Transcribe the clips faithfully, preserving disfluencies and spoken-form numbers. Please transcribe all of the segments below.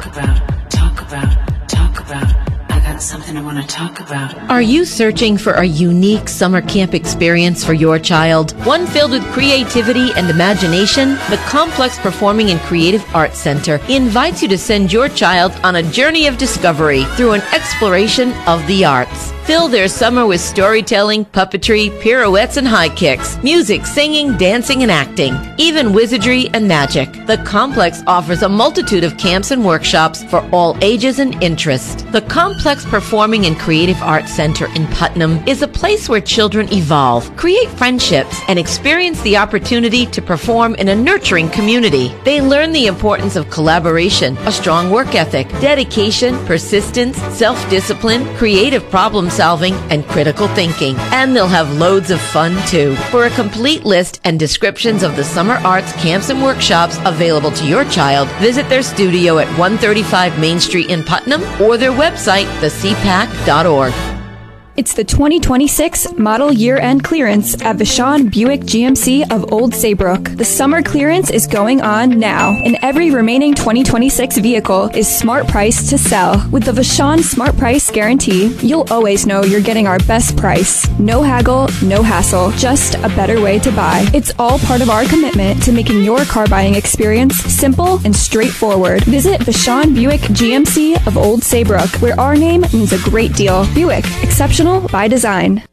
talk about, talk about, talk about. I got something I want to talk about. Are you searching for a unique summer camp experience for your child? One filled with creativity and imagination? The Complex Performing and Creative Arts Center invites you to send your child on a journey of discovery through an exploration of the arts. Fill their summer with storytelling, puppetry, pirouettes and high kicks, music, singing, dancing and acting, even wizardry and magic. The Complex offers a multitude of camps and workshops for all ages and interests. The Complex Performing and Creative Arts Center in Putnam is a place where children evolve, create friendships, and experience the opportunity to perform in a nurturing community. They learn the importance of collaboration, a strong work ethic, dedication, persistence, self-discipline, creative problem solving, and critical thinking. And they'll have loads of fun too. For a complete list and descriptions of the summer arts camps and workshops available to your child, visit their studio at one thirty-five Main Street in Putnam or their website, the c pac dot org. It's the twenty twenty-six model year-end clearance at Vashon Buick G M C of Old Saybrook. The summer clearance is going on now, and every remaining twenty twenty-six vehicle is smart price to sell. With the Vashon Smart Price Guarantee, you'll always know you're getting our best price. No haggle, no hassle, just a better way to buy. It's all part of our commitment to making your car buying experience simple and straightforward. Visit Vashon Buick G M C of Old Saybrook, where our name means a great deal. Buick, exceptional by design.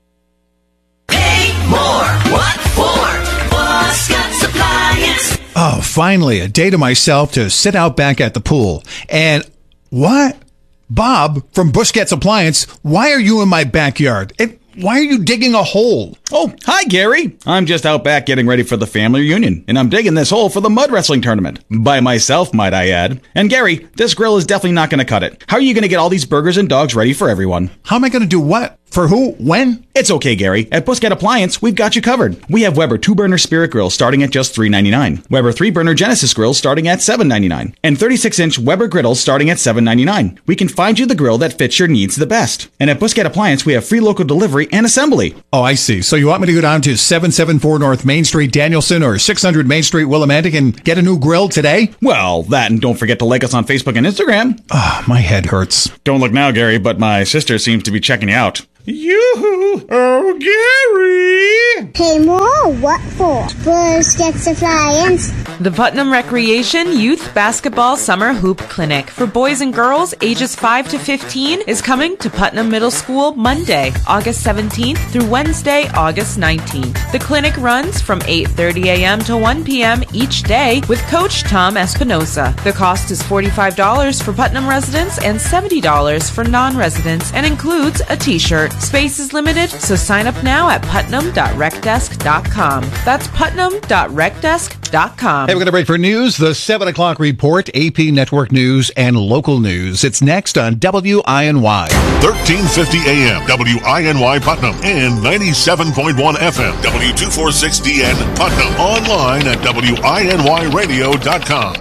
Pay more. What for? Buscat's Appliance. Oh, finally, a day to myself to sit out back at the pool. And what? Bob from Busquets Appliance, why are you in my backyard? It, why are you digging a hole? Oh, hi, Gary. I'm just out back getting ready for the family reunion, and I'm digging this hole for the mud wrestling tournament. By myself, might I add. And Gary, this grill is definitely not going to cut it. How are you going to get all these burgers and dogs ready for everyone? How am I going to do what? For who? When? It's okay, Gary. At Busquets Appliance, we've got you covered. We have Weber two-burner Spirit Grill starting at just three ninety-nine, Weber three-burner Genesis Grills starting at seven ninety-nine, and thirty-six inch Weber griddles starting at seven ninety-nine. We can find you the grill that fits your needs the best. And at Busquets Appliance, we have free local delivery and assembly. Oh, I see. So you want me to go down to seven seventy-four North Main Street, Danielson, or six hundred Main Street, Willimantic, and get a new grill today? Well, that, and don't forget to like us on Facebook and Instagram. Ah, oh, my head hurts. Don't look now, Gary, but my sister seems to be checking you out. Yoo-hoo! Oh, Gary! Pay more? What for? Busquets Appliance. The Putnam Recreation Youth Basketball Summer Hoop Clinic for boys and girls ages five to fifteen is coming to Putnam Middle School Monday, August seventeenth through Wednesday, August nineteenth. The clinic runs from eight thirty a.m. to one p.m. each day with Coach Tom Espinosa. The cost is forty-five dollars for Putnam residents and seventy dollars for non-residents and includes a t-shirt. Space is limited, so sign up now at putnam dot rec desk dot com. That's putnam dot rec desk dot com. Hey, we're going to break for news, the seven o'clock report, A P Network News, and local news. It's next on W I N Y. thirteen fifty A M, W I N Y Putnam, and ninety-seven point one F M, W two forty-six D N Putnam. Online at W I N Y radio dot com.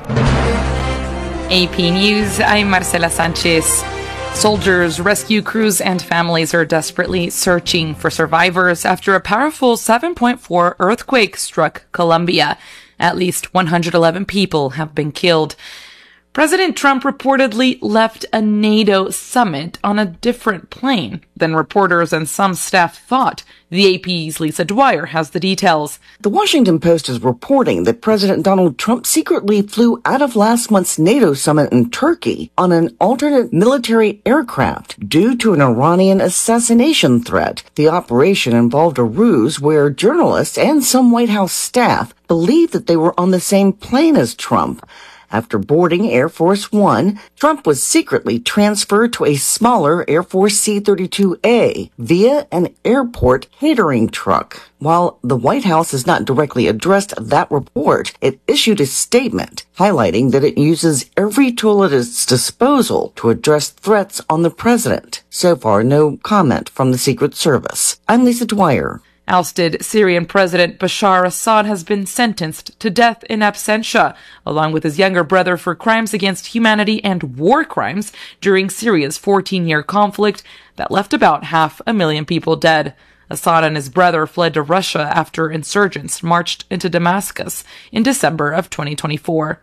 A P News, I'm Marcela Sanchez. Soldiers, rescue crews, and families are desperately searching for survivors after a powerful seven point four earthquake struck Colombia. At least one hundred eleven people have been killed. President Trump reportedly left a NATO summit on a different plane than reporters and some staff thought. The A P's Lisa Dwyer has the details. The Washington Post is reporting that President Donald Trump secretly flew out of last month's NATO summit in Turkey on an alternate military aircraft due to an Iranian assassination threat. The operation involved a ruse where journalists and some White House staff believed that they were on the same plane as Trump. After boarding Air Force One, Trump was secretly transferred to a smaller Air Force C thirty-two A via an airport catering truck. While the White House has not directly addressed that report, it issued a statement highlighting that it uses every tool at its disposal to address threats on the president. So far, no comment from the Secret Service. I'm Lisa Dwyer. Ousted Syrian President Bashar Assad has been sentenced to death in absentia, along with his younger brother for crimes against humanity and war crimes during Syria's fourteen-year conflict that left about half a million people dead. Assad and his brother fled to Russia after insurgents marched into Damascus in December of twenty twenty-four.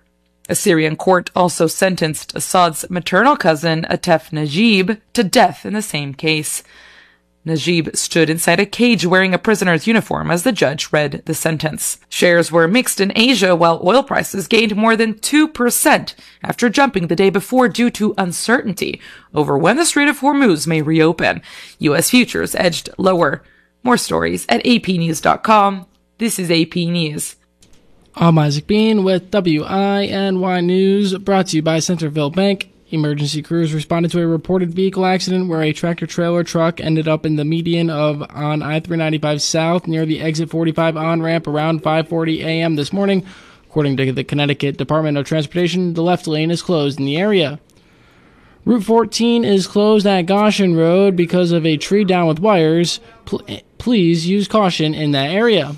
A Syrian court also sentenced Assad's maternal cousin, Atef Najib, to death in the same case. Najib stood inside a cage wearing a prisoner's uniform as the judge read the sentence. Shares were mixed in Asia while oil prices gained more than two percent after jumping the day before due to uncertainty over when the Strait of Hormuz may reopen. U S futures edged lower. More stories at A P news dot com. This is A P News. I'm Isaac Bean with W I N Y News, brought to you by Centerville Bank. Emergency crews responded to a reported vehicle accident where a tractor-trailer truck ended up in the median of on I three ninety-five South near the exit forty-five on-ramp around five forty a.m. this morning. According to the Connecticut Department of Transportation, the left lane is closed in the area. Route fourteen is closed at Goshen Road because of a tree down with wires. P- please use caution in that area.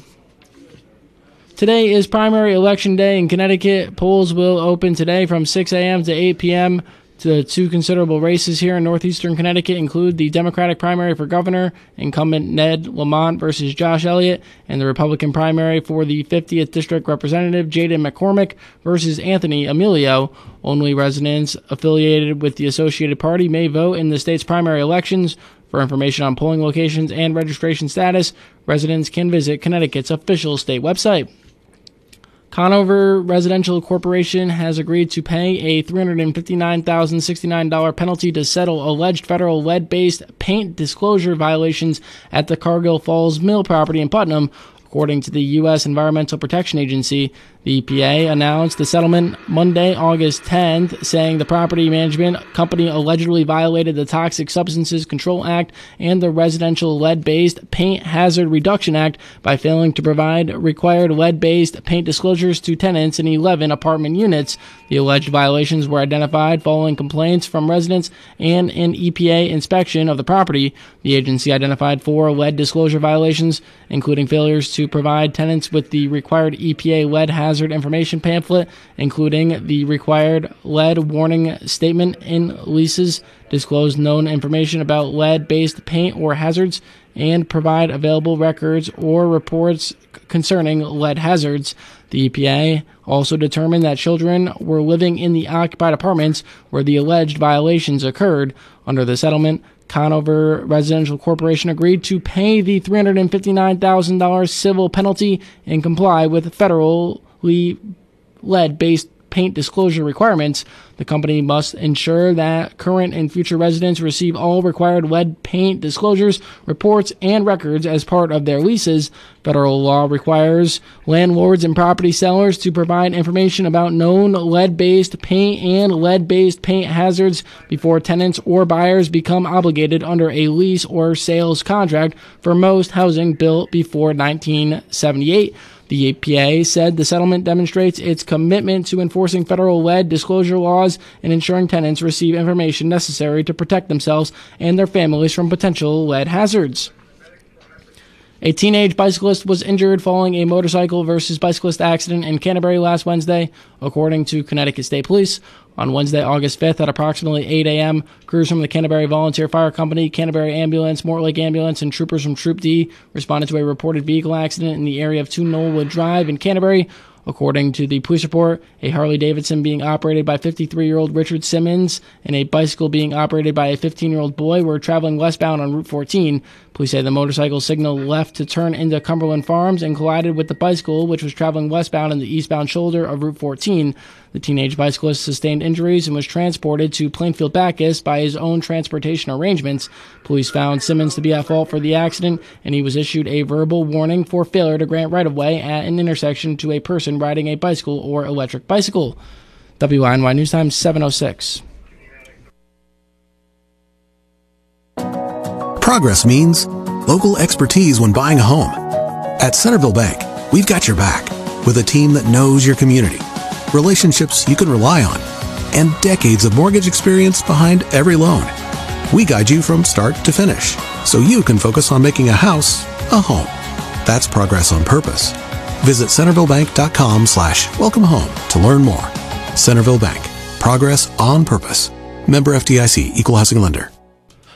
Today is primary election day in Connecticut. Polls will open today from six a.m. to eight p.m. The two considerable races here in northeastern Connecticut include the Democratic primary for governor, incumbent Ned Lamont versus Josh Elliott, and the Republican primary for the fiftieth District Representative, Jaden McCormick, versus Anthony Emilio. Only residents affiliated with the Associated Party may vote in the state's primary elections. For information on polling locations and registration status, residents can visit Connecticut's official state website. Conover Residential Corporation has agreed to pay a three hundred fifty-nine thousand sixty-nine dollars penalty to settle alleged federal lead-based paint disclosure violations at the Cargill Falls Mill property in Putnam. According to the U S Environmental Protection Agency, the E P A announced the settlement Monday, August tenth, saying the property management company allegedly violated the Toxic Substances Control Act and the Residential Lead-Based Paint Hazard Reduction Act by failing to provide required lead-based paint disclosures to tenants in eleven apartment units. The alleged violations were identified following complaints from residents and an E P A inspection of the property. The agency identified four lead disclosure violations, including failures to provide tenants with the required E P A lead hazard information pamphlet, including the required lead warning statement in leases, disclose known information about lead-based paint or hazards, and provide available records or reports concerning lead hazards. The E P A also determined that children were living in the occupied apartments where the alleged violations occurred. Under the settlement, Conover Residential Corporation agreed to pay the three hundred fifty-nine thousand dollars civil penalty and comply with federally lead-based paint disclosure requirements. The company must ensure that current and future residents receive all required lead paint disclosures, reports, and records as part of their leases. Federal law requires landlords and property sellers to provide information about known lead-based paint and lead-based paint hazards before tenants or buyers become obligated under a lease or sales contract for most housing built before nineteen seventy-eight. The E P A said the settlement demonstrates its commitment to enforcing federal lead disclosure laws and ensuring tenants receive information necessary to protect themselves and their families from potential lead hazards. A teenage bicyclist was injured following a motorcycle versus bicyclist accident in Canterbury last Wednesday, according to Connecticut State Police. On Wednesday, August fifth, at approximately eight a.m., crews from the Canterbury Volunteer Fire Company, Canterbury Ambulance, Mortlake Ambulance, and troopers from Troop D responded to a reported vehicle accident in the area of two Knollwood Drive in Canterbury. According to the police report, a Harley-Davidson being operated by fifty-three-year-old Richard Simmons and a bicycle being operated by a fifteen-year-old boy were traveling westbound on Route fourteen. Police say the motorcycle signaled left to turn into Cumberland Farms and collided with the bicycle, which was traveling westbound in the eastbound shoulder of Route fourteen. The teenage bicyclist sustained injuries and was transported to Plainfield Bacchus by his own transportation arrangements. Police found Simmons to be at fault for the accident, and he was issued a verbal warning for failure to grant right-of-way at an intersection to a person riding a bicycle or electric bicycle. W I N Y News Time, seven oh six. Progress means local expertise when buying a home. At Centerville Bank, we've got your back with a team that knows your community, relationships you can rely on, and decades of mortgage experience behind every loan. We guide you from start to finish so you can focus on making a house a home. That's progress on purpose. Visit centervillebank.com slash welcome home to learn more. Centerville Bank. Progress on purpose. Member F D I C, Equal Housing Lender.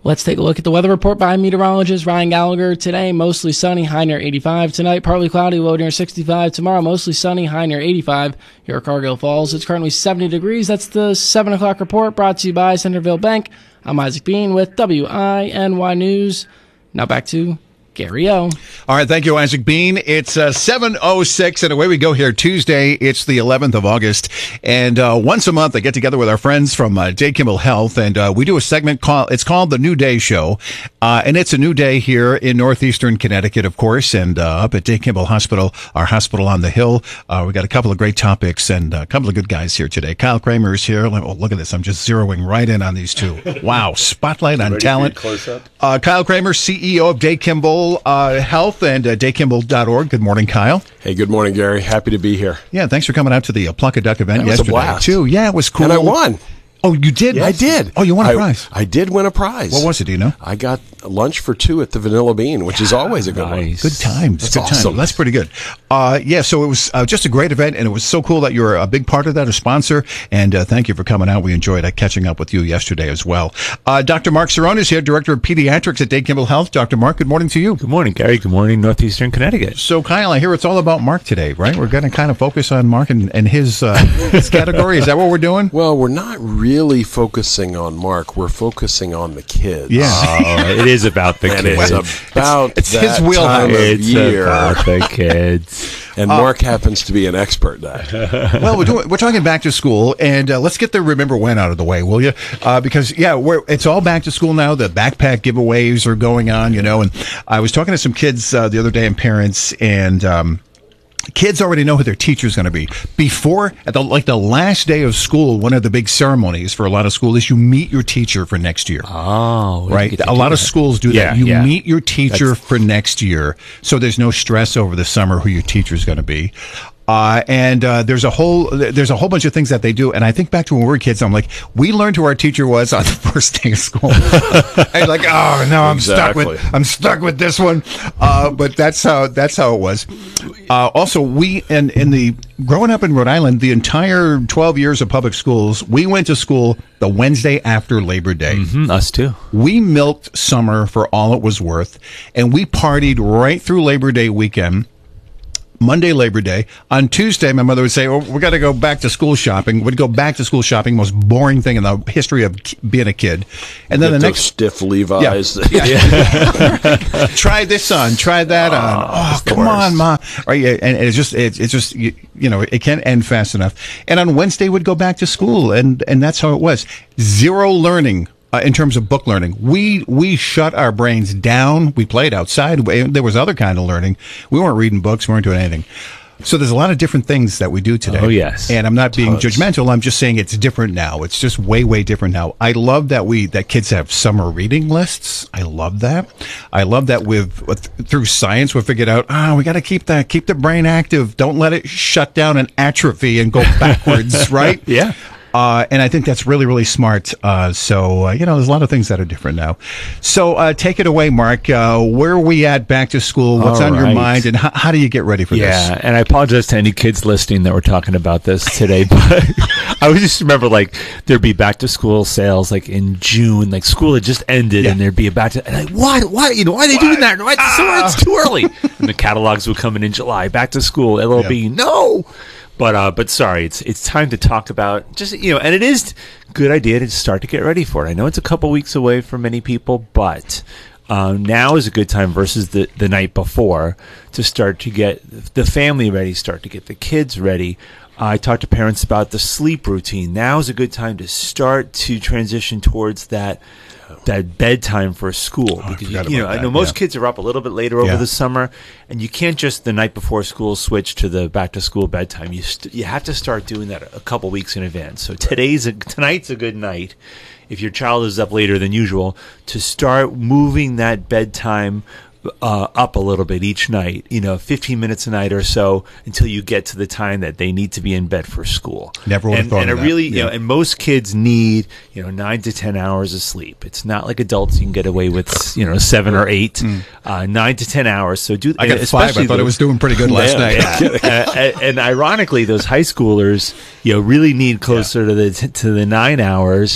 Let's take a look at the weather report by meteorologist Ryan Gallagher. Today, mostly sunny, high near eighty-five. Tonight, partly cloudy, low near sixty-five. Tomorrow, mostly sunny, high near eighty-five. Here at Cargill Falls, it's currently seventy degrees. That's the seven o'clock report brought to you by Centerville Bank. I'm Isaac Bean with W I N Y News. Now back to Gary O. All right, thank you, Isaac Bean. It's uh, seven oh six, and away we go here. Tuesday, it's the eleventh of August, and uh, once a month I get together with our friends from uh, Dade Kimball Health, and uh, we do a segment called, it's called The New Day Show, uh, and it's a new day here in northeastern Connecticut, of course, and uh, up at Dade Kimball Hospital, our hospital on the hill. Uh, we got a couple of great topics and a couple of good guys here today. Kyle Kramer is here. Oh, look at this. I'm just zeroing right in on these two. Wow, spotlight on talent. Close up. Uh, Kyle Kramer, C E O of Dade Kimball Uh, Health and uh, dade kimball dot org. Good morning, Kyle. Hey, good morning, Gary. Happy to be here. Yeah, thanks for coming out to the uh, Pluck a Duck event That was a yesterday, blast. too. Yeah, it was cool. And I won. Oh, you did? Yeah, I did. Oh, you won a I, prize. I did win a prize. What was it, do you know? I got lunch for two at the Vanilla Bean, which is always a good one. Good times. That's good awesome. times. That's pretty good. Uh, yeah, so it was uh, just a great event, and it was so cool that you're a big part of that, a sponsor, and uh, thank you for coming out. We enjoyed uh, catching up with you yesterday as well. Uh, Doctor Mark Cerrone is here, Director of Pediatrics at Dade Kimball Health. Doctor Mark, good morning to you. Good morning, Gary. Good morning, Northeastern Connecticut. So, Kyle, I hear it's all about Mark today, right? We're going to kind of focus on Mark and, and his, uh, his category. Is that what we're doing? Well, we're not really focusing on Mark. We're focusing on the kids. Yeah. Oh, it is about the and kids. it's about It's- it's that his wheelhouse. time of It's year. about the kids. And Uh, Mark happens to be an expert at that. Well, we're doing, we're talking back to school, and uh, let's get the Remember When out of the way, will you? Uh, because yeah, we're, it's all back to school now. The backpack giveaways are going on, you know. And I was talking to some kids uh, the other day and parents, and um, kids already know who their teacher's going to be. Before, at the like the last day of school, one of the big ceremonies for a lot of schools is you meet your teacher for next year. Oh, we right. get to A do lot of that. schools do Yeah, that. You yeah. meet your teacher That's- for next year, so there's no stress over the summer who your teacher's going to be. Uh, and uh, there's a whole there's a whole bunch of things that they do. And I think back to when we were kids, I'm like, we learned who our teacher was on the first day of school. I'm like, oh no, I'm stuck Exactly. with I'm stuck with this one. Uh, but that's how that's how it was. Uh, also, we and in the growing up in Rhode Island, the entire twelve years of public schools, we went to school the Wednesday after Labor Day. Mhm, us too. We milked summer for all it was worth, and we partied right through Labor Day weekend. Monday, Labor Day. On Tuesday, my mother would say, oh, we got to go back to school shopping. We'd go back to school shopping, most boring thing in the history of ki- being a kid. And then Get the those next... stiff Levi's. Yeah. Yeah. Try this on, try that on. Oh, the come on, worst. Ma. Right, yeah, and it's just, it's, it's just, you, you know, it can't end fast enough. And on Wednesday, we'd go back to school, and, and that's how it was. Zero learning. Uh, in terms of book learning, we we shut our brains down. We played outside. There was other kind of learning. We weren't reading books. We weren't doing anything. So there's a lot of different things that we do today. Oh, yes. And I'm not being Tons. judgmental. I'm just saying it's different now. It's just way, way different now. I love that we that kids have summer reading lists. I love that. I love that we've through science we've figured out. Ah, oh, we got to keep that keep the brain active. Don't let it shut down and atrophy and go backwards. Right? Yeah. Uh, and I think that's really, really smart. Uh, so, uh, you know, there's a lot of things that are different now. So, uh, take it away, Mark. Uh, where are we at back to school? What's All on your right. mind? And how, how do you get ready for Yeah, this? and I apologize to any kids listening that we're talking about this today, but I would just remember like there'd be back to school sales like in June, like school had just ended, Yeah. and there'd be a back to and like why why you know why are they doing that? Why, Ah. it's too early. And the catalogs would come in in July. Back to school, L L B. Yeah. No. But uh, but sorry, it's it's time to talk about just you know, and it is a good idea to start to get ready for it. I know it's a couple weeks away for many people, but uh, now is a good time versus the the night before to start to get the family ready, start to get the kids ready. I talked to parents about the sleep routine. Now is a good time to start to transition towards that that bedtime for school Oh, I because forgot you know about I know that, most yeah. kids are up a little bit later over Yeah. the summer, and you can't just the night before school switch to the back to school bedtime. You st- you have to start doing that a couple weeks in advance. So today's a, tonight's a good night if your child is up later than usual to start moving that bedtime uh, up a little bit each night, you know, fifteen minutes a night or so until you get to the time that they need to be in bed for school. Never would have and, thought and of it that. really, you Yeah. know, and most kids need, you know, nine to ten hours of sleep. It's not like adults you can get away with, you know, seven or eight, uh, nine to ten hours. So do I got and five. I especially thought I those- was doing pretty good last Yeah, night. yeah. uh, and, and ironically, those high schoolers, you know, really need closer to the to the nine hours.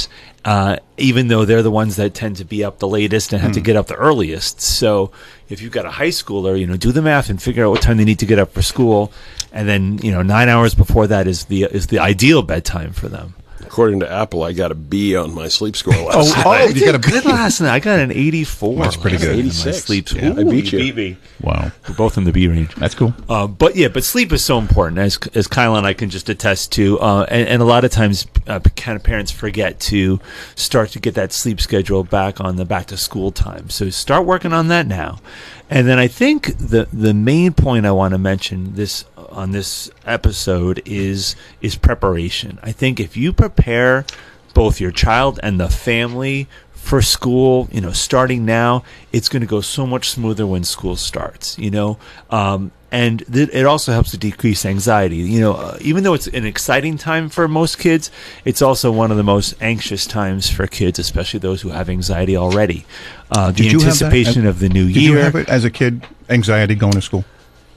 Uh, even though they're the ones that tend to be up the latest and have Hmm. to get up the earliest. So if you've got a high schooler, you know, do the math and figure out what time they need to get up for school, and then you know nine hours before that is the is the ideal bedtime for them. According to Apple, I got a B on my sleep score last Oh, night. oh, I you got a good last night. I got an eighty-four. That's pretty good. eighty-six. Sleep. Yeah, I beat you. beat me. Wow. We're both in the B range. That's cool. Uh, but yeah, but sleep is so important, as as Kyle and I can just attest to. Uh, and, and a lot of times, uh, kind of parents forget to start to get that sleep schedule back on the back to school time. So start working on that now. And then I think the the main point I want to mention this on this episode is is preparation. I think if you prepare both your child and the family for school, you know, starting now, it's going to go so much smoother when school starts, you know. Um, and th- it also helps to decrease anxiety. You know, uh, even though it's an exciting time for most kids, it's also one of the most anxious times for kids, especially those who have anxiety already. Uh, the Did you have that? anticipation of the new Did year. you have it as a kid, anxiety going to school?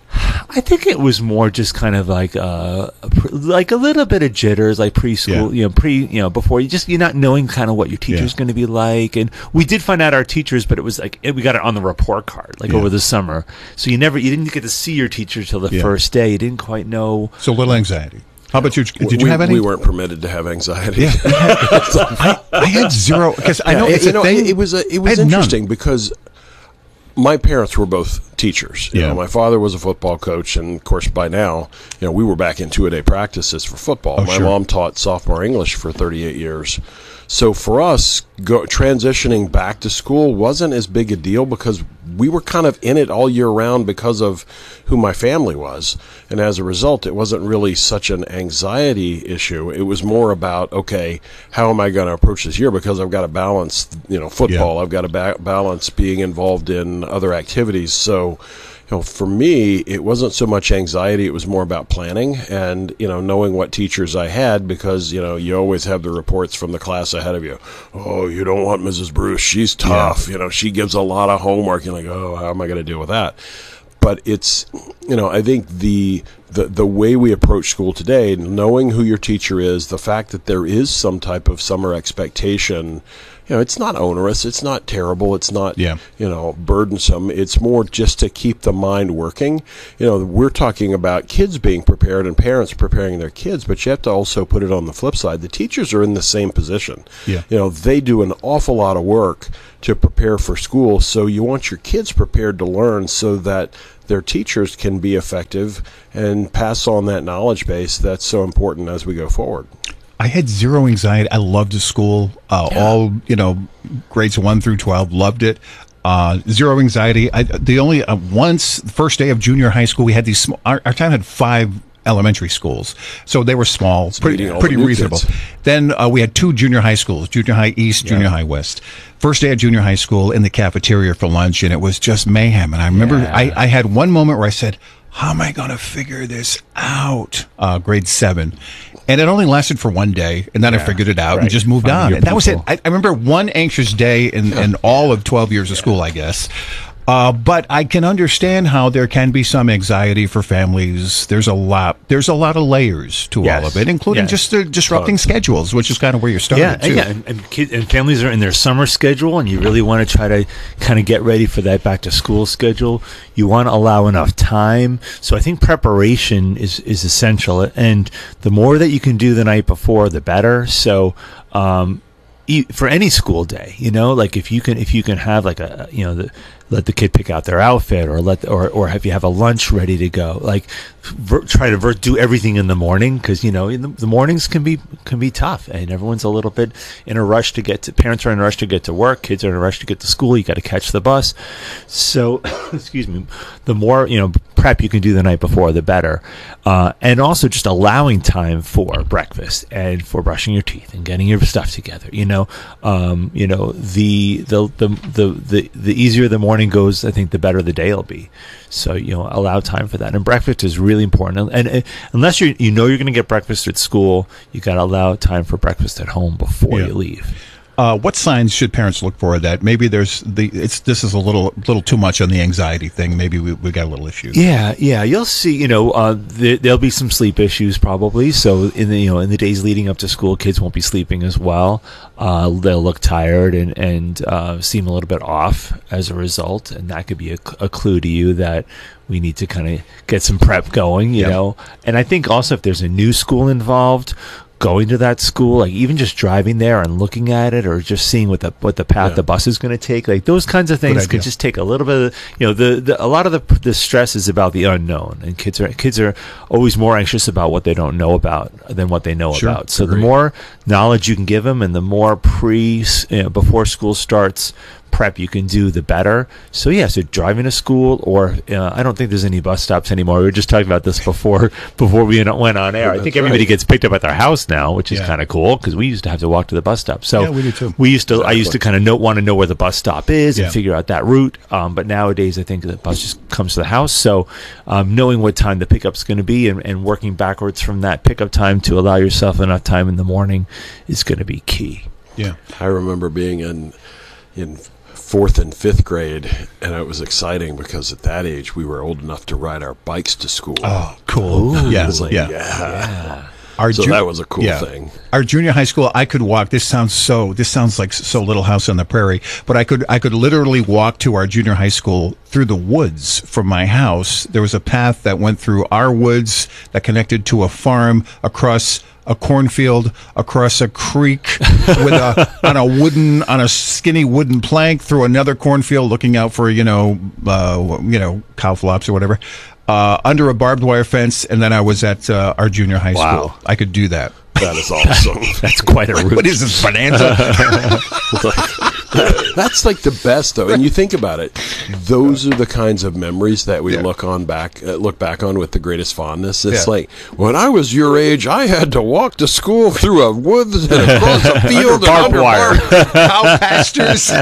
I think it was more just kind of like uh, a pr- like a little bit of jitters, like preschool, Yeah. you know, pre, you know, before you just you're not knowing kind of what your teacher's Yeah. going to be like, and we did find out our teachers, but it was like it, we got it on the report card, like Yeah. over the summer, so you never you didn't get to see your teacher till the Yeah. first day. You didn't quite know. So a little anxiety. How about you? Did we, you have any? We weren't permitted to have anxiety. Yeah, I, I had zero because I know Yeah, it's you a know, thing. It, it was a, it I was had none. interesting because my parents were both teachers. You Yeah. know, my father was a football coach, and of course, by now, you know, we were back in two-a-day practices for football. Oh, my sure. mom taught sophomore English for thirty-eight years. So for us, go, transitioning back to school wasn't as big a deal because we were kind of in it all year round because of who my family was. And as a result, it wasn't really such an anxiety issue. It was more about, okay, how am I going to approach this year? Because I've got to balance, you know, football. Yeah. I've got to ba- balance being involved in other activities. So, you know, for me, it wasn't so much anxiety. It was more about planning and, you know, knowing what teachers I had because, you know, you always have the reports from the class ahead of you. Oh, you don't want Missus Bruce. She's tough. You know, she gives a lot of homework. You're like, oh, how am I going to deal with that? But it's, you know, I think the, the the way we approach school today, knowing who your teacher is, the fact that there is some type of summer expectation, you know, it's not onerous, it's not terrible, it's not, Yeah. you know, burdensome. It's more just to keep the mind working. You know, we're talking about kids being prepared and parents preparing their kids, but you have to also put it on the flip side. The teachers are in the same position. Yeah. You know, they do an awful lot of work to prepare for school, so you want your kids prepared to learn so that their teachers can be effective and pass on that knowledge base that's so important as we go forward. I had zero anxiety. I loved the school. Uh, All you know, grades one through twelve, loved it. Uh, zero anxiety. I, the only uh, once first day of junior high school, we had these. Sm- our, our town had five elementary schools, so they were small, pretty, meeting all pretty the new reasonable. kids. Then uh, we had two junior high schools: junior high east, junior high west. First day of junior high school in the cafeteria for lunch, and it was just mayhem. And I remember Yeah. I, I had one moment where I said, how am I going to figure this out? Uh, grade seven. And it only lasted for one day, and then I Yeah, figured it out and right. just moved Finding on. your And that was it. people. I, I remember one anxious day in, in all of twelve years of school, I guess. Uh, but I can understand how there can be some anxiety for families. There's a lot. There's a lot of layers to Yes. all of it, including Yes. just the disrupting schedules, which is kind of where you're starting. Yeah, too. and, yeah, and, and, kid, and families are in their summer schedule, and you really want to try to kind of get ready for that back to school schedule. You want to allow enough time. So I think preparation is is essential, and the more that you can do the night before, the better. So. Um, e- For any school day, you know, like if you can, if you can have like a, you know, the, let the kid pick out their outfit, or let, or or have you have a lunch ready to go. Like, ver, try to ver, do everything in the morning because you know in the, the mornings can be can be tough, and everyone's a little bit in a rush to get to. Parents are in a rush to get to work. Kids are in a rush to get to school. You got to catch the bus. So, excuse me. The more you know prep you can do the night before, the better. Uh, and also just allowing time for breakfast and for brushing your teeth and getting your stuff together. You know, um, you know the the the the the, the easier the morning goes, I think the better the day will be. So, you know, allow time for that. And breakfast is really important. And, and, and unless you you know you're going to get breakfast at school, you got to allow time for breakfast at home before Yeah. you leave. Uh, what signs should parents look for that maybe there's the it's this is a little little too much on the anxiety thing? Maybe we we got a little issues. Yeah, yeah, you'll see. You know, uh, there, there'll be some sleep issues probably. So in the you know in the days leading up to school, kids won't be sleeping as well. Uh, they'll look tired and and uh, seem a little bit off as a result, and that could be a, a clue to you that we need to kind of get some prep going. You Yep. know, and I think also if there's a new school involved, going to that school, like even just driving there and looking at it, or just seeing what the what the path Yeah. the bus is going to take, like those kinds of things idea. could just take a little bit of, you know, the, the a lot of the the stress is about the unknown, and kids are kids are always more anxious about what they don't know about than what they know Sure, about. So the agreed. more knowledge you can give them, and the more pre you know, before school starts prep you can do, the better. So yeah, so driving to school, or uh, I don't think there's any bus stops anymore. We were just talking about this before before we went on air. I think That's everybody right. gets picked up at their house now, which is Yeah. kind of cool because we used to have to walk to the bus stop. So Yeah, we do too. we used to I used to kind of know, want to know where the bus stop is Yeah. and figure out that route. Um, but nowadays I think the bus just comes to the house. So um, knowing what time the pickup's going to be, and, and working backwards from that pickup time to allow yourself enough time in the morning is going to be key. Yeah. I remember being in in fourth and fifth grade, and it was exciting because at that age we were old enough to ride our bikes to school. Oh, cool. yeah, Yeah, it was like, yeah. yeah. Our So ju- that was a cool yeah. thing. Our junior high school, I could walk. This sounds so. This sounds like so Little House on the Prairie, but I could. I could literally walk to our junior high school through the woods from my house. There was a path that went through our woods that connected to a farm, across a cornfield, across a creek, with a on a wooden on a skinny wooden plank through another cornfield, looking out for you know uh, you know cow flops or whatever. Uh, under a barbed wire fence, and then I was at uh, our junior high Wow. school. I could do that. That is awesome. That's quite a route. What is this, Bonanza? That's like the best, though. And you think about it; those are the kinds of memories that we Yeah. look on back, uh, look back on with the greatest fondness. It's Yeah. like when I was your age, I had to walk to school through a woods and across a field and barbed under wire. barbed- Cow pastures.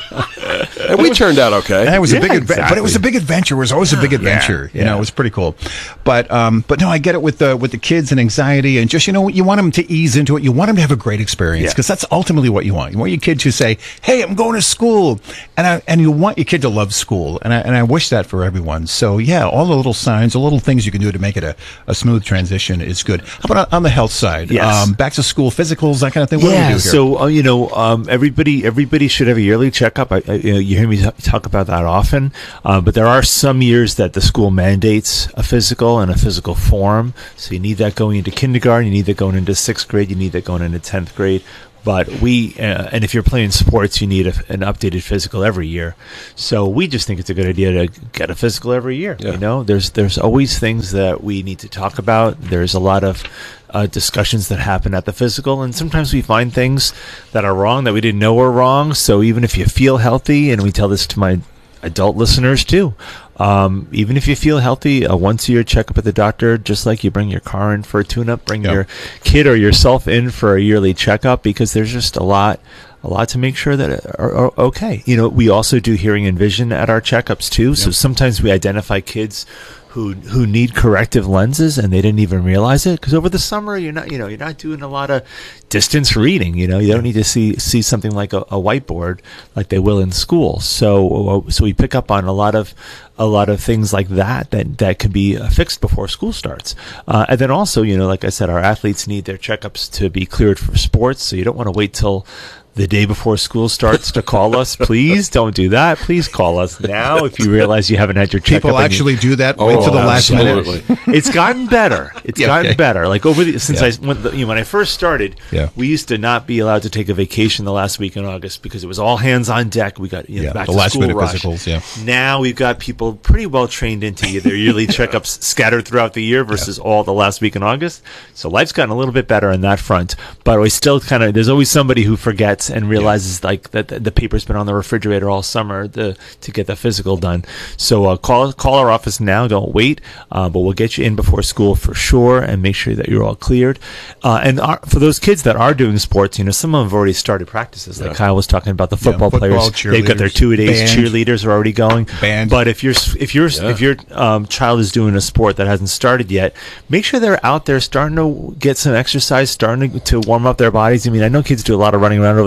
and we turned out okay. That was Yeah, a big, adventure, but it was a exactly. big adventure. It was always a big adventure. You yeah. know, it was pretty cool. But, um, but no, I get it with the with the kids and anxiety, and just you know, you want them to ease into it. You want them to have a great experience Yeah. because that's ultimately what you want. You want your kid to say, "Hey, I'm going to school," and I, and you want your kid to love school, and I and I wish that for everyone. So yeah, all the little signs, the little things you can do to make it a, a smooth transition is good. How about on the health side? Yes. Um, back to school physicals, that kind of thing. What do we Yeah, do here? so uh, you know, um, everybody everybody should have a yearly checkup. I, I, you, know, you hear me t- talk about that often, uh, but there are some years that the school mandates a physical and a physical form. So you need that going into kindergarten, you need that going into sixth grade, you need that going into tenth grade. But we, uh, and if you're playing sports, you need a, an updated physical every year. So we just think it's a good idea to get a physical every year. Yeah. You know, there's there's always things that we need to talk about. There's a lot of uh, discussions that happen at the physical, and sometimes we find things that are wrong that we didn't know were wrong. So even if you feel healthy, and we tell this to my adult listeners too, um, even if you feel healthy, a once a year checkup at the doctor, just like you bring your car in for a tune-up, bring Yep. your kid or yourself in for a yearly checkup, because there's just a lot a lot to make sure that are, are okay. You know, we also do hearing and vision at our checkups too. So sometimes we identify kids who who need corrective lenses and they didn't even realize it, because over the summer you're not you know you're not doing a lot of distance reading. You know, you don't need to see see something like a, a whiteboard like they will in school. So so we pick up on a lot of a lot of things like that that that can be uh, fixed before school starts. Uh, and then also, you know, like I said, our athletes need their checkups to be cleared for sports. So you don't want to wait till the day before school starts to call us. Please don't do that. Please call us now if you realize you haven't had your checkup. People and actually you- do that. Wait Oh, till the last absolutely. minute. It's gotten better. It's Yeah, gotten okay. better. Like over the since Yeah. I when, the, you know, when I first started, Yeah. we used to not be allowed to take a vacation the last week in August because it was all hands on deck. We got you know, Yeah, back the to last school minute rush. physicals, yeah. Now we've got people pretty well trained into their yearly checkups scattered throughout the year versus all the last week in August. So life's gotten a little bit better on that front, but we still kind of there's always somebody who forgets and realizes like that the, the paper's been on the refrigerator all summer the, to get the physical done. So uh, call call our office now. Don't wait, uh, but we'll get you in before school for sure and make sure that you're all cleared. Uh, and our, for those kids that are doing sports, you know, some of them have already started practices. Like Yeah. Kyle was talking about the football, football, players. They've got their cheerleaders, two a days. band. Cheerleaders are already going. Band. But if you're if you're Yeah. if your um, child is doing a sport that hasn't started yet, make sure they're out there starting to get some exercise, starting to, to warm up their bodies. I mean, I know kids do a lot of running around over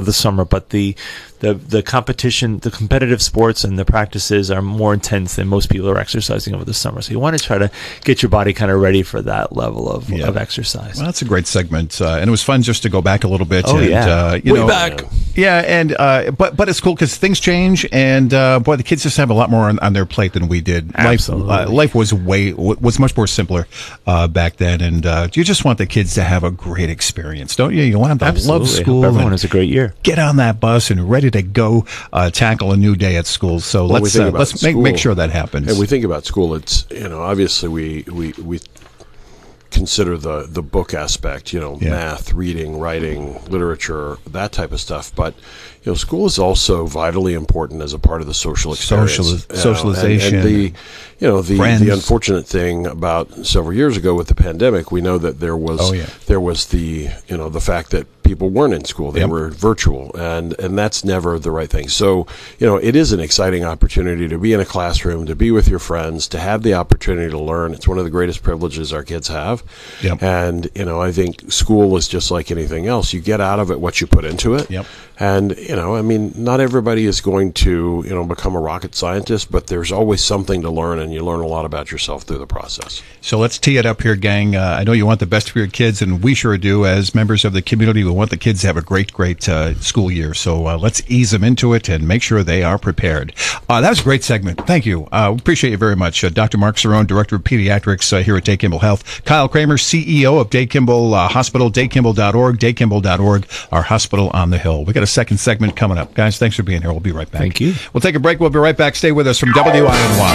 the summer, but the the the competition, the competitive sports and the practices are more intense than most people are exercising over the summer. So you want to try to get your body kind of ready for that level of, Yeah. of exercise. Well, that's a great segment, uh, and it was fun just to go back a little bit. Oh, and, yeah. uh, you Way know, back. Yeah, and uh, but but it's cool because things change, and uh, boy, the kids just have a lot more on, on their plate than we did. Absolutely. Life, uh, life was way was much more simpler uh, back then, and uh, you just want the kids to have a great experience, don't you? You want them to Absolutely. love Hope school. everyone and has a great year. Get on that bus and ready to go uh, tackle a new day at school. So Well, we let's think uh, about let's make school, make sure that happens. And we think about school. It's you know obviously we we we consider the the book aspect. You know, Yeah. math, reading, writing, literature, that type of stuff. But you know, school is also vitally important as a part of the social experience. Sociali- You know, and- socialization, and, the you know the friends. the unfortunate thing about several years ago with the pandemic, we know that there was Oh, yeah. there was the you know the fact that people weren't in school; they Yep. were virtual, and and that's never the right thing. So you know, it is an exciting opportunity to be in a classroom, to be with your friends, to have the opportunity to learn. It's one of the greatest privileges our kids have. Yep. And you know, I think school is just like anything else. You get out of it what you put into it. Yep. And you know, I mean, not everybody is going to you know become a rocket scientist, but there's always something to learn, and you learn a lot about yourself through the process. So let's tee it up here, gang. Uh, I know you want the best for your kids, and we sure do. As members of the community, we want the kids to have a great, great uh, school year. So uh, let's ease them into it and make sure they are prepared. Uh, that was a great segment. Thank you. Uh, appreciate you very much. Uh, Doctor Mark Cerrone, Director of Pediatrics uh, here at Day Kimball Health. Kyle Kramer, C E O of Day Kimball uh, Hospital, day kimball dot org, day kimball dot org, our hospital on the hill. We got a second segment coming up. Guys, thanks for being here. We'll be right back. Thank you. We'll take a break. We'll be right back. Stay with us from W I N Y.